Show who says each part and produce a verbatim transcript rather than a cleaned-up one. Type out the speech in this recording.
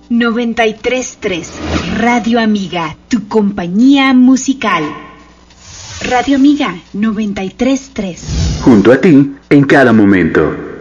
Speaker 1: noventa y tres punto tres Radio Amiga, tu compañía musical. Radio Amiga noventa y tres punto tres.
Speaker 2: Junto a ti en cada momento.